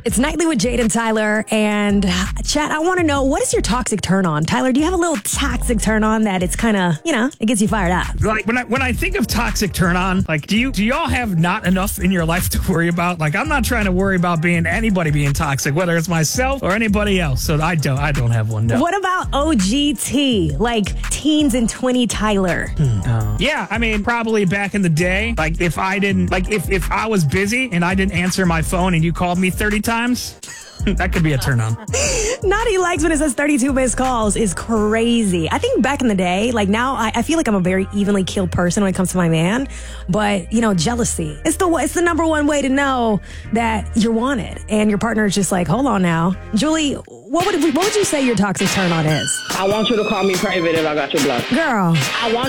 It's Nightly with Jade and Tyler. And chat, I want to know, what is your toxic turn on? Tyler, do you have a little toxic turn on that it's kind of, it gets you fired up? Like when I think of toxic turn on, like do y'all have not enough in your life to worry about? Like I'm not trying to worry about anybody being toxic, whether it's myself or anybody else. So I don't have one. No. What about OGT? Like teens and 20 Tyler? Yeah, I mean, probably back in the day, like if I was busy and I didn't answer my phone and you called me 30 times, that could be a turn on. Naughty likes when it says 32 missed calls is crazy. I think back in the day, like now, I feel like I'm a very evenly keeled person when it comes to my man. But, jealousy. It's the number one way to know that you're wanted. And your partner is just like, hold on now. Julie, what would you say your toxic turn on is? I want you to call me private if I got your blood. Girl. I want